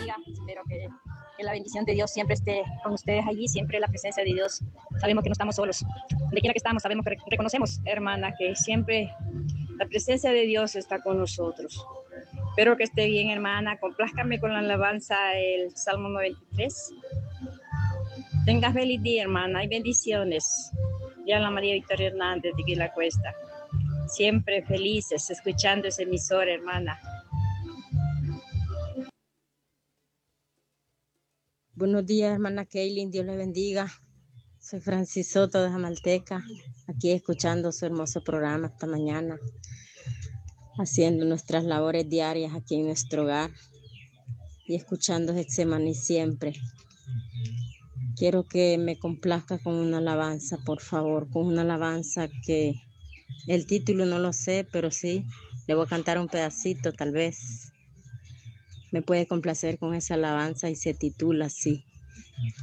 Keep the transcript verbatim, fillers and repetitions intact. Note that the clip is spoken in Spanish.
bendiga. Espero que, que la bendición de Dios siempre esté con ustedes allí, siempre la presencia de Dios. Sabemos que no estamos solos. Donde quiera que estamos, sabemos que reconocemos, hermana, que siempre la presencia de Dios está con nosotros. Espero que esté bien, hermana. Complázcame con la alabanza, el Salmo noventa y tres. Tengas feliz día, hermana. Hay bendiciones. Diana María Victoria Hernández de Guila Cuesta. Siempre felices escuchando ese emisor, hermana. Buenos días, hermana Kaylin. Dios le bendiga. Soy Francis Soto de Jamalteca, aquí escuchando su hermoso programa esta mañana, haciendo nuestras labores diarias aquí en nuestro hogar y escuchando Getsemaní siempre. Quiero que me complazca con una alabanza, por favor, con una alabanza que el título no lo sé, pero sí, le voy a cantar un pedacito, tal vez me puede complacer con esa alabanza y se titula así.